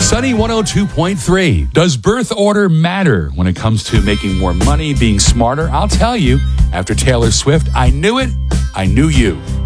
Sunny 102.3. Does birth order matter when it comes to making more money, being smarter? I'll tell you, after Taylor Swift, I knew it, I knew you.